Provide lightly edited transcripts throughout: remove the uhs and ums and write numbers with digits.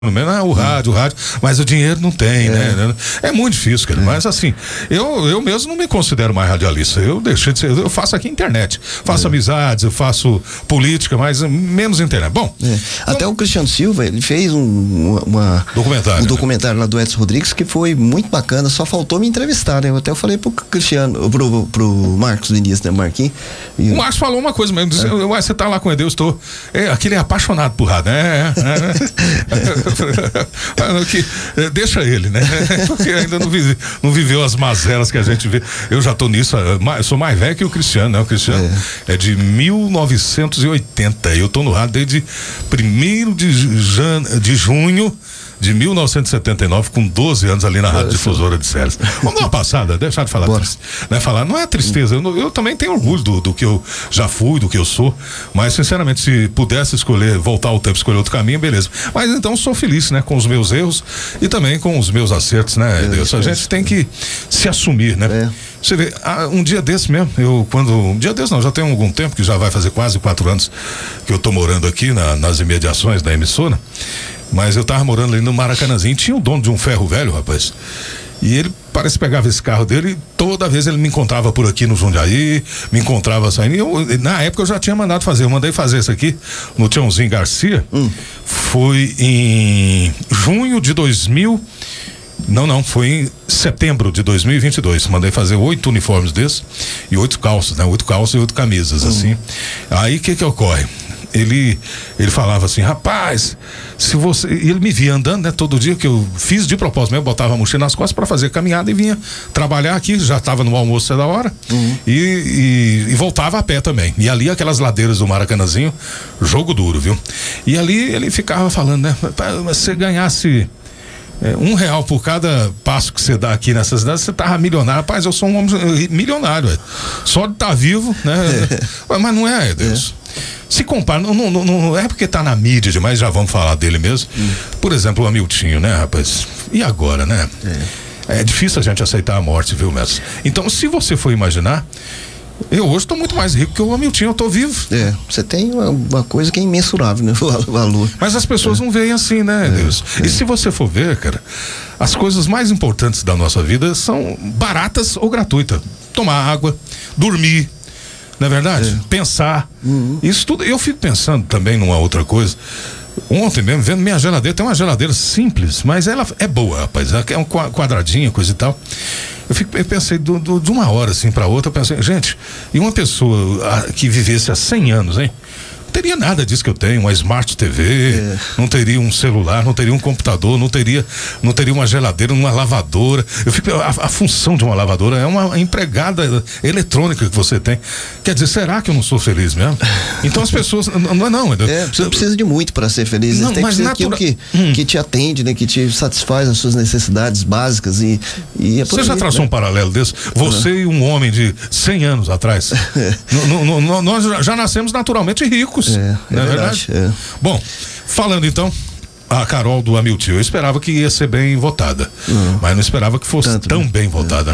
O rádio, mas o dinheiro não tem, né? É muito difícil, cara. Mas assim, eu mesmo não me considero mais radialista. Eu deixei de ser, eu faço aqui internet, faço amizades, eu faço política, mas menos internet. Bom, até o Cristiano Silva, ele fez um documentário lá do Edson Rodrigues que foi muito bacana, só faltou me entrevistar, né? Eu falei pro Cristiano, pro Marcos Vinícius, né, Marquinhos. O Marcos falou uma coisa mesmo, disse, você tá lá com ele, eu estou, aquele é apaixonado por rádio, né? Deixa ele, né? Porque ainda não viveu as mazelas que a gente vê. Eu já tô nisso, eu sou mais velho que o Cristiano, né? O Cristiano é de 1980, eu tô no rádio desde 1º de junho de 1979, com 12 anos ali na Rádio Difusora de Ceres. Vamos dar uma passada, deixar de falar falar, não é tristeza, eu também tenho orgulho do que eu já fui, do que eu sou, mas sinceramente, se pudesse escolher, voltar ao tempo, escolher outro caminho, beleza. Mas então sou feliz, né, com os meus erros e também com os meus acertos, né, Deus? A gente tem que se assumir, né? Você vê, um dia desse mesmo, um dia desse não, já tem algum tempo, que já vai fazer quase 4 anos que eu tô morando aqui nas imediações da emissora. Mas eu tava morando ali no Maracanãzinho, tinha o dono de um ferro velho, rapaz, e ele parece que pegava esse carro dele e toda vez ele me encontrava por aqui no Jundiaí, me encontrava saindo, na época eu já tinha mandado fazer, eu mandei fazer isso aqui no Tiãozinho Garcia, foi em junho de 2000, foi em setembro de 2022, mandei fazer 8 uniformes desses e 8 calças, né, 8 calças e 8 camisas, assim. Aí o que ocorre? Ele falava assim, rapaz, se você, ele me via andando, né, todo dia, que eu fiz de propósito mesmo, botava a mochila nas costas para fazer caminhada e vinha trabalhar aqui, já estava no almoço da hora, e voltava a pé também, e ali aquelas ladeiras do Maracanãzinho, jogo duro, viu? E ali ele ficava falando, né, se você ganhasse R$1 por cada passo que você dá aqui nessa cidade, você tava milionário. Rapaz, eu sou um homem milionário, só de estar vivo, né? Mas não é, Deus. Se compara, não é porque tá na mídia demais, já vamos falar dele mesmo. Por exemplo, o Hamiltinho, né, rapaz? E agora, né? É difícil a gente aceitar a morte, viu, mestre? Então, se você for imaginar, eu hoje estou muito mais rico que o Hamiltinho, eu tô vivo. Você tem uma coisa que é imensurável, né? O valor. Mas as pessoas não veem assim, né, Deus? E se você for ver, cara, as coisas mais importantes da nossa vida são baratas ou gratuitas. Tomar água, dormir, não é verdade? Pensar. Isso tudo. Eu fico pensando também numa outra coisa. Ontem mesmo, vendo minha geladeira, tem uma geladeira simples, mas ela é boa, rapaz. É um quadradinho, coisa e tal. Eu pensei de uma hora assim pra outra, eu pensei, gente, e uma pessoa que vivesse há 100 anos, hein? Não teria nada disso que eu tenho, uma Smart TV, não teria um celular, não teria um computador, não teria uma geladeira, uma lavadora. A função de uma lavadora é uma empregada eletrônica que você tem. Quer dizer, será que eu não sou feliz mesmo? Então as pessoas, você não precisa de muito para ser feliz, não, tem mas que ser aquilo que te atende, né, que te satisfaz as suas necessidades básicas e você já traçou um paralelo desse? Você e um homem de 100 anos atrás, nós já nascemos naturalmente ricos. Não é verdade? Bom, falando então, a Carol do Hamilton, eu esperava que ia ser bem votada, mas não esperava que fosse tão bem votada, né?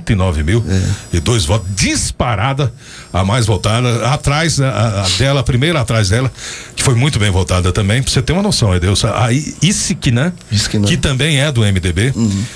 109.002 votos, disparada a mais votada, atrás dela, a primeira atrás dela, que foi muito bem votada também, pra você ter uma noção, Deus, a Isiknan, que também é do MDB,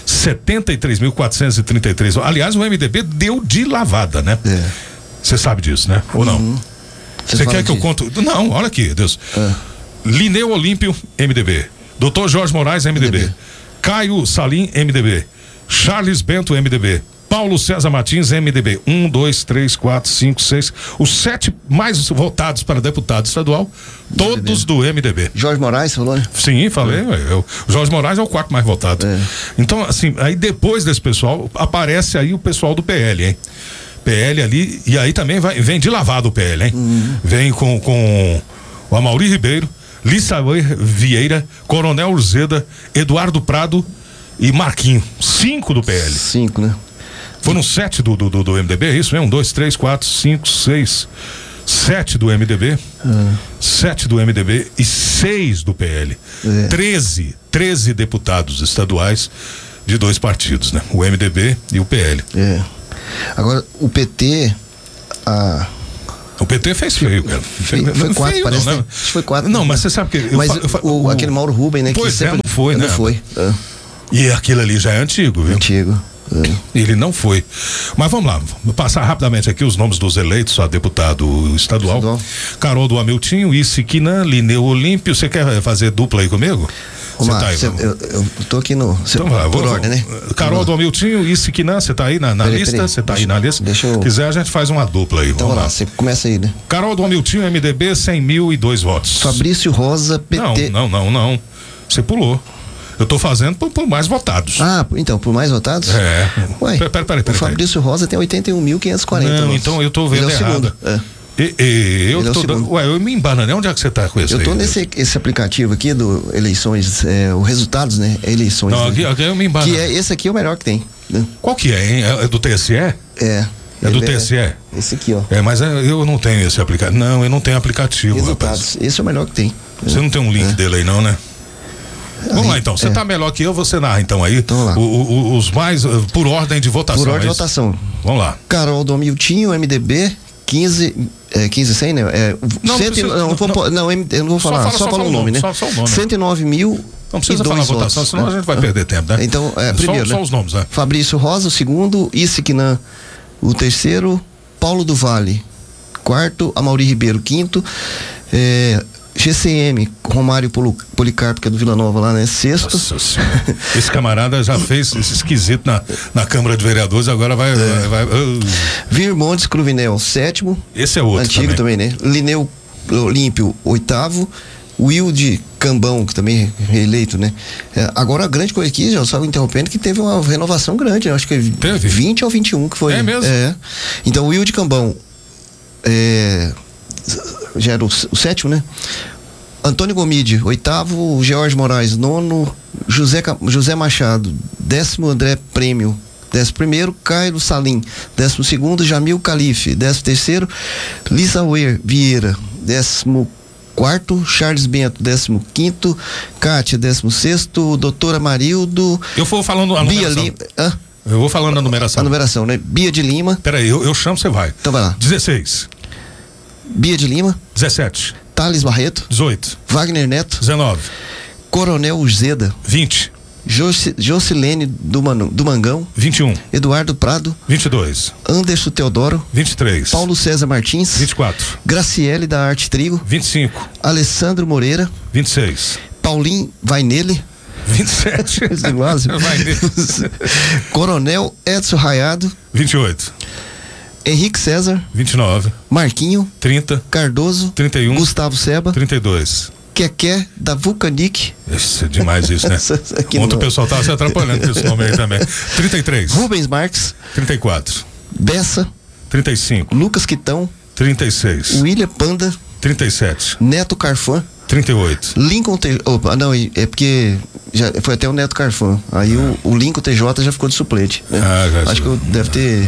73.433, aliás, o MDB deu de lavada, né? Você sabe disso, né? Ou não? Você quer que eu conto? Não, olha aqui, Deus. Lineu Olímpio, MDB. Dr. Jorge Moraes, MDB. Caio Salim, MDB. Charles Bento, MDB. Paulo César Martins, MDB. 1, 2, 3, 4, 5, 6. Os 7 mais votados para deputado estadual, todos do MDB. Jorge Moraes falou, né? Sim, falei. O Jorge Moraes é o 4º mais votado. Então, assim, aí depois desse pessoal, aparece aí o pessoal do PL, hein? PL ali, e aí também vem de lavado o PL, hein? Vem com o Amaury Ribeiro, Lissair Vieira, Coronel Urzeda, Eduardo Prado e Marquinho. 5 do PL. 5, né? Foram 7 do MDB, é isso mesmo? 1, 2, 3, 4, 5, 6, 7 do MDB, 7 do MDB e 6 do PL. 13 deputados estaduais de 2 partidos, né? O MDB e o PL. Agora, o PT, O PT fez feio, cara. Foi 4, feio, parece. Não, né? Acho que foi 4. Não, mas você sabe que... Aquele Mauro Rubem, né? Pois não foi, né? Não foi. E aquilo ali já é antigo, viu? Antigo. Ele não foi. Mas vamos lá, vou passar rapidamente aqui os nomes dos eleitos a deputado estadual. Carol do Amiltinho, Isiquinã, Lineu Olímpio. Você quer fazer dupla aí comigo? Vamos lá, eu tô aqui no... Então vai, por ordem, né? Carol do Amiltinho, Isiquinã, você tá aí na lista? Você tá aí na lista? Se quiser, a gente faz uma dupla aí. Então vamos lá, você começa aí, né? Carol do Amiltinho, MDB, 100.002 votos. Fabrício Rosa, PT... Não. Você pulou. Eu tô fazendo por mais votados. Ah, então, por mais votados? É. Ué, peraí. O Fabrício Rosa tem 81.540. Não, então eu tô vendo errado. Eu me embananei. Onde é que você tá com isso? Eu tô nesse aplicativo aqui do Eleições, os resultados, né? Eleições. Não, aqui eu me embananei. Esse aqui é o melhor que tem. Né? Qual que é, hein? É do TSE? É. É do TSE? Esse aqui, ó. Mas eu não tenho esse aplicativo. Não, eu não tenho aplicativo. Resultados. Esse é o melhor que tem. Você não tem um link dele aí, não, né? Vamos lá então, você tá melhor que eu, você narra então aí. Então, lá. Os mais, por ordem de votação. Por ordem de votação. Vamos lá. Carol do Amiltinho, MDB, 15,100, né? Eu não vou falar, só fala o nome, né? Só o nome. 109 mil. Não precisa falar a votação, senão a gente vai perder tempo, né? Então, primeiro, só os nomes, né? Fabrício Rosa, o segundo, Isiquinã, o terceiro, Paulo do Vale, quarto, Amaury Ribeiro, quinto, GCM, Romário Policarpo, que é do Vila Nova lá, né? Sexto. Esse camarada já fez esse esquisito na Câmara de Vereadores, agora vai. Virmontes Cruvinel, sétimo. Esse é outro. Antigo também, né? Lineu Olímpio, oitavo. Wilde Cambão, que também é reeleito, né? Agora a grande coisa aqui, já só interrompendo, que teve uma renovação grande, eu acho que teve 20 ou 21 que foi. É mesmo? Então, Wilde Cambão já era o sétimo, né? Antônio Gomide, oitavo, George Moraes, nono, José Machado, décimo, André Prêmio, 11º, Caio Salim, 12º, Jamil Calife, 13º, Lisa Vieira, 14º, Charles Bento, 15º, Cátia, 16º, doutora Marildo. Eu vou falando a Bia numeração. Lima. Eu vou falando a numeração. A numeração, né? Bia de Lima. Peraí, eu chamo, você vai. Então vai lá. 16. Bia de Lima. 17. Thales Barreto. 18. Wagner Neto. 19. Coronel Uzeda. 20. Jocilene do Mangão. 21. Eduardo Prado. 22. Anderson Teodoro. 23. Paulo César Martins. 24. Graciele da Arte Trigo. 25. Alessandro Moreira. 26. Paulinho Vainele. 27. Coronel Edson Raiado. 28. Henrique César. 29. Marquinho. 30. Cardoso. 31. Gustavo Seba. 32. Keké da Vulcanic. Isso é demais isso, né? Ontem o pessoal tava se atrapalhando com esse nome aí também. 33. Rubens Marques. 34. Bessa. 35. Lucas Quitão. 36. William Panda. 37. Neto Carfan. 38. Lincoln não, é porque já foi até o Neto Carfan. Aí o Lincoln TJ já ficou de suplente, né? Acho que deve ter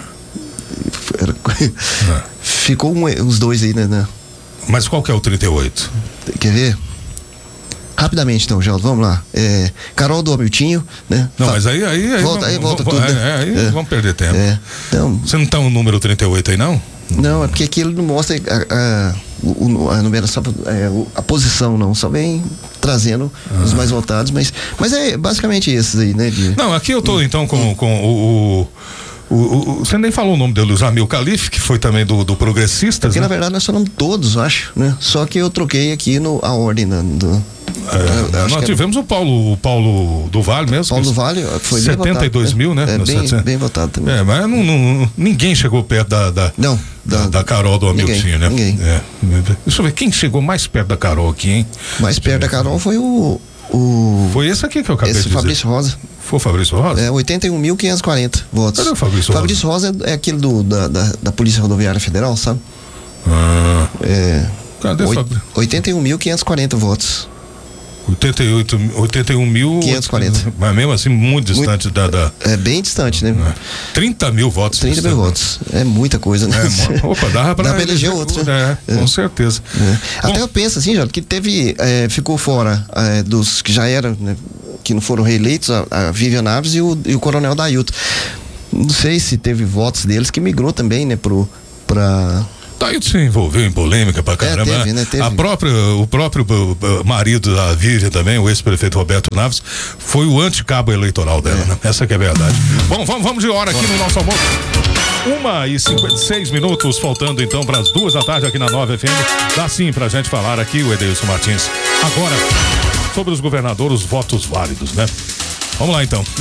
ficou uns dois aí, né? Mas qual que é o 38? Quer ver? Rapidamente então, Geraldo, vamos lá. Carol do Amiltinho, né? Não, mas aí volta tudo, né? Vamos perder tempo. Então, você não tá no número 38 aí, não? Não, é porque aqui ele não mostra a numeração, a posição, não, só vem trazendo os mais votados, mas é basicamente esses aí, né? Não, aqui eu tô então com você nem falou o nome dele, o Jamil Calife, que foi também do Progressistas. Porque né? Na verdade nós falamos todos, acho, né? Só que eu troquei aqui a ordem nós tivemos o Paulo do Vale mesmo. Paulo do Vale foi 72 mil, né? Bem votado também. Mas ninguém chegou perto da Carol do Amiltinho, né? Ninguém. Deixa eu ver, quem chegou mais perto da Carol aqui, hein? Mais perto da Carol foi Foi esse aqui que eu acabei de dizer. Fabrício Rosa. Foi o Fabrício Rosa? 81.540 votos. Cadê o Fabrício Rosa? Fabrício Rosa é aquele da Polícia Rodoviária Federal, sabe? Cadê o Fabrício? 81.540 votos. 81 mil. 540. Mas mesmo assim, muito distante da. É bem distante, né? 30 mil votos. 30 mil votos. É muita coisa, né? Dá pra eleger outro. Com certeza. Bom, até eu penso assim, Jorge, que teve. Ficou fora dos que já eram, né, que não foram reeleitos, a Vivian Naves e o Coronel Dailton. Não sei se teve votos deles que migrou também, né, Daí se envolveu em polêmica pra caramba. Teve. O próprio marido da Vivian também, o ex-prefeito Roberto Naves, foi o anticabo eleitoral dela, né? Essa que é a verdade. Bom, vamos de hora aqui no nosso almoço. 1h56, faltando então para as 2 da tarde aqui na 9 FM. Dá sim pra gente falar aqui, o Edeilson Martins. Agora, sobre os governadores, os votos válidos, né? Vamos lá então.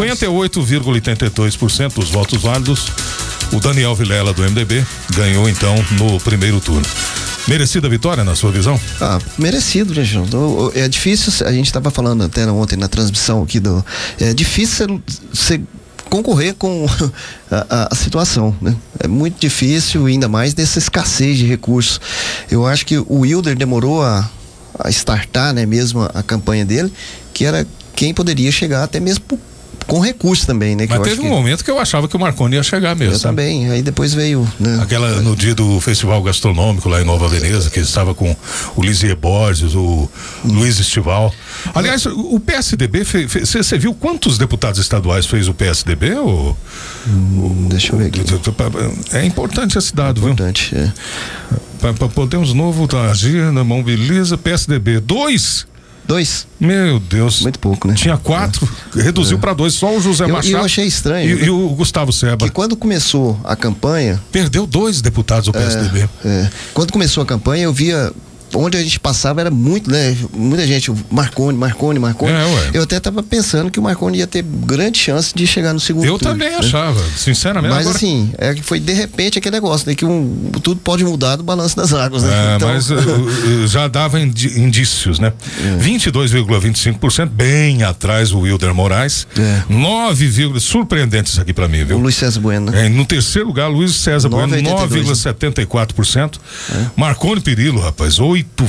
58,82% dos votos válidos. O Daniel Vilela do MDB ganhou então no primeiro turno. Merecida vitória na sua visão? Merecido, né, João? É difícil, a gente estava falando até ontem na transmissão aqui é difícil você concorrer com a situação, né? É muito difícil, ainda mais nessa escassez de recursos. Eu acho que o Wilder demorou a startar, né, mesmo a campanha dele, que era quem poderia chegar até mesmo com recursos também, né? Mas teve um momento que eu achava que o Marconi ia chegar mesmo. Eu também, aí depois veio, né? Aquela, no dia do festival gastronômico lá em Nova Veneza, que estava com o Lisier Borges, o Luiz Estival. Aliás, o PSDB, você viu quantos deputados estaduais fez o PSDB? Deixa eu ver aqui. É importante esse dado, importante, viu? Podemos Novo agir na mão, beleza, PSDB, 2. Meu Deus. Muito pouco, né? Tinha 4, reduziu para 2, só o José Machado. Eu achei estranho. E o Gustavo Seba. Que quando começou a campanha... Perdeu 2 deputados do PSDB. Quando começou a campanha, eu via... Onde a gente passava era muito, né? Muita gente, Marconi. Eu até tava pensando que o Marconi ia ter grande chance de chegar no segundo turno. Eu também achava, sinceramente. Mas agora... assim, que foi de repente aquele negócio, né? Que tudo pode mudar do balanço das águas, né? Então... Mas já dava indícios, né? 22,25%, bem atrás do Wilder Moraes. 9, surpreendentes aqui pra mim, viu? O Luiz César Bueno. No terceiro lugar, Luiz César Bueno, 9,74%. Marconi Perillo, rapaz,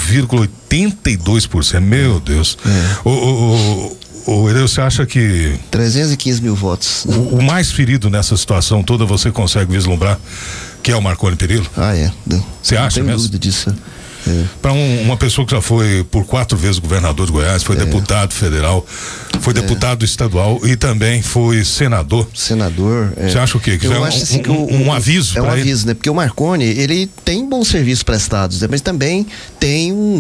8,82%. Meu Deus. Você acha que 315 mil votos. O mais ferido nessa situação toda você consegue vislumbrar que é o Marconi Perillo? Você acha mesmo? Não tenho dúvida disso. Para uma pessoa que já foi por 4 vezes governador de Goiás, foi deputado federal, foi deputado estadual e também foi senador. Você acha o quê? Que eu já acho assim que um aviso para ele? É um aviso, né? Porque o Marconi, ele tem bons serviços prestados, né? Mas também tem